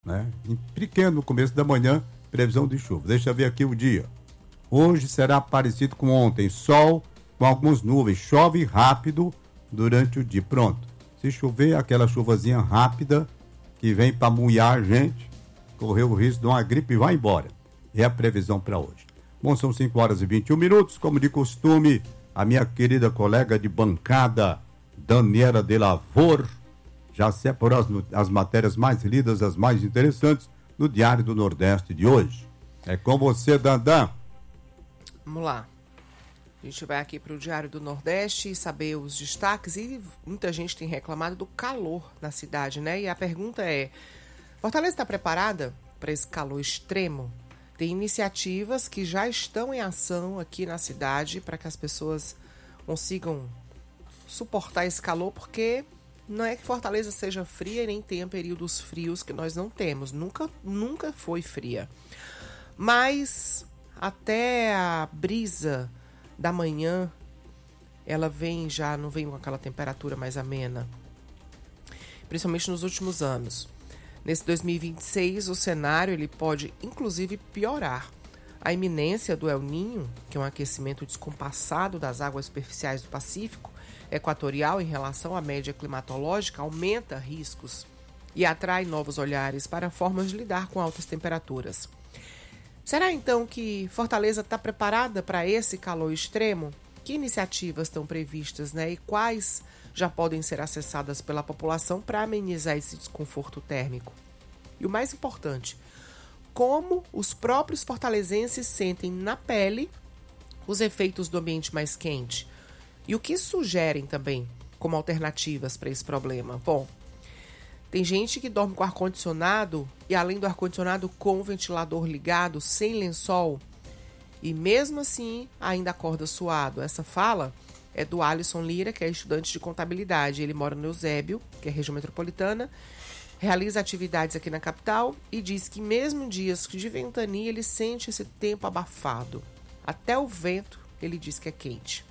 né? Pequeno, no começo da manhã, previsão de chuva. Deixa eu ver aqui o dia. Hoje será parecido com ontem, sol com algumas nuvens, chove rápido durante o dia. Pronto. Se chover, aquela chuvazinha rápida que vem para molhar a gente, correr o risco de uma gripe e vai embora. É a previsão para hoje. Bom, são 5 horas e 21 minutos, como de costume, a minha querida colega de bancada, Daniela de Lavor, já separou as matérias mais lidas, as mais interessantes, no Diário do Nordeste de hoje. É com você, Dandan. Vamos lá. A gente vai aqui para o Diário do Nordeste saber os destaques, e muita gente tem reclamado do calor na cidade, né? E a pergunta é, Fortaleza está preparada para esse calor extremo? Tem iniciativas que já estão em ação aqui na cidade para que as pessoas consigam suportar esse calor, porque não é que Fortaleza seja fria e nem tenha períodos frios, que nós não temos. Nunca foi fria. Mas até a brisa da manhã, ela não vem com aquela temperatura mais amena, principalmente nos últimos anos. Nesse 2026, o cenário ele pode, inclusive, piorar. A iminência do El Niño, que é um aquecimento descompassado das águas superficiais do Pacífico equatorial em relação à média climatológica, aumenta riscos e atrai novos olhares para formas de lidar com altas temperaturas. Será, então, que Fortaleza está preparada para esse calor extremo? Que iniciativas estão previstas, né? E quais já podem ser acessadas pela população para amenizar esse desconforto térmico? E o mais importante, como os próprios fortalezenses sentem na pele os efeitos do ambiente mais quente? E o que sugerem também como alternativas para esse problema? Bom, tem gente que dorme com ar-condicionado e, além do ar-condicionado, com o ventilador ligado, sem lençol, e mesmo assim ainda acorda suado. Essa fala é do Alisson Lira, que é estudante de contabilidade. Ele mora no Eusébio, que é região metropolitana, realiza atividades aqui na capital e diz que mesmo em dias de ventania ele sente esse tempo abafado. Até o vento ele diz que é quente.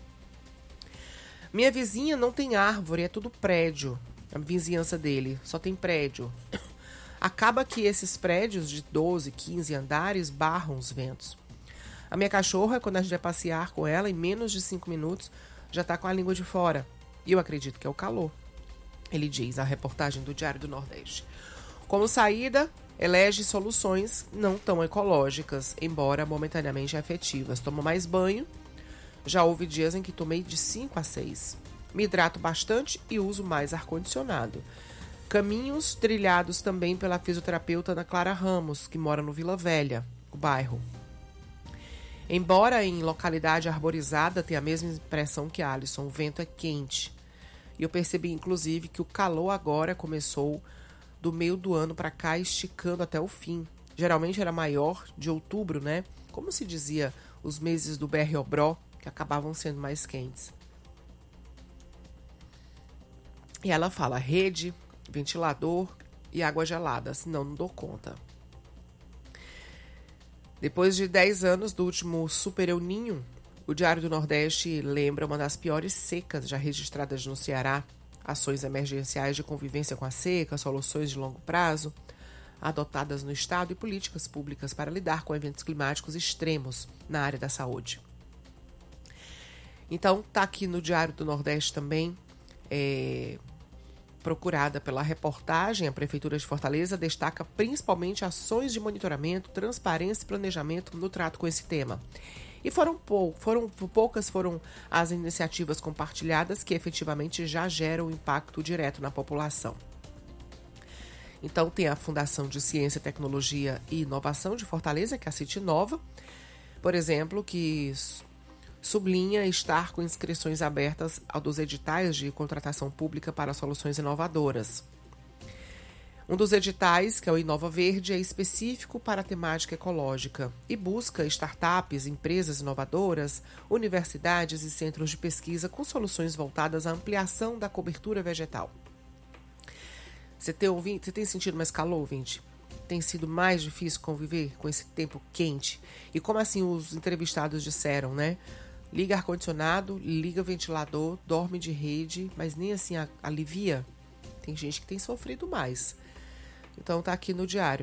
Minha vizinha não tem árvore, é tudo prédio. A vizinhança dele só tem prédio. Acaba que esses prédios de 12, 15 andares barram os ventos. A minha cachorra, quando a gente vai passear com ela, em menos de 5 minutos, já está com a língua de fora. E eu acredito que é o calor. Ele diz, a reportagem do Diário do Nordeste. Como saída, elege soluções não tão ecológicas, embora momentaneamente efetivas. Tomo mais banho. Já houve dias em que tomei de 5 a 6. Me hidrato bastante e uso mais ar-condicionado. Caminhos trilhados também pela fisioterapeuta Ana Clara Ramos, que mora no Vila Velha, o bairro. Embora em localidade arborizada tenha a mesma impressão que Alisson, o vento é quente. E eu percebi, inclusive, que o calor agora começou do meio do ano para cá, esticando até o fim. Geralmente era maior de outubro, né? Como se dizia, os meses do BR-Obró, que acabavam sendo mais quentes. E ela fala rede, ventilador e água gelada, senão não dou conta. Depois de 10 anos do último Super El Niño, o Diário do Nordeste lembra uma das piores secas já registradas no Ceará. Ações emergenciais de convivência com a seca, soluções de longo prazo, adotadas no Estado e políticas públicas para lidar com eventos climáticos extremos na área da saúde. Então, está aqui no Diário do Nordeste também, procurada pela reportagem, a Prefeitura de Fortaleza destaca principalmente ações de monitoramento, transparência e planejamento no trato com esse tema. E poucas foram as iniciativas compartilhadas que efetivamente já geram impacto direto na população. Então tem a Fundação de Ciência, Tecnologia e Inovação de Fortaleza, que é a CIT-Nova, por exemplo, que sublinha estar com inscrições abertas dos editais de contratação pública para soluções inovadoras. Um dos editais, que é o Inova Verde, é específico para a temática ecológica e busca startups, empresas inovadoras, universidades e centros de pesquisa com soluções voltadas à ampliação da cobertura vegetal. Você tem sentido mais calor, ouvinte? Tem sido mais difícil conviver com esse tempo quente? E como assim os entrevistados disseram, né? Liga ar-condicionado, liga ventilador, dorme de rede, mas nem assim alivia. Tem gente que tem sofrido mais. Então tá aqui no Diário.